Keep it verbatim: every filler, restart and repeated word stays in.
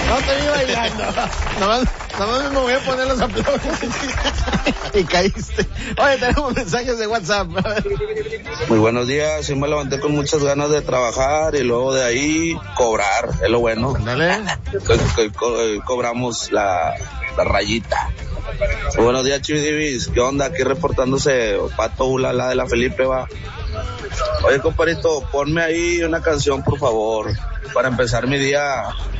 No te vi bailando. Nomás, nomás me voy a poner los aplausos. Y caíste. Oye, tenemos mensajes de WhatsApp. Muy buenos días. Yo me levanté con muchas ganas de trabajar y luego de ahí cobrar. Es lo bueno. Ándale. Co- co- co- cobramos la, la rayita. Muy buenos días, Chivis. ¿Qué onda? Aquí reportándose Pato Ulala de la Felipe, va. Oye, compadrito, ponme ahí una canción, por favor, para empezar mi día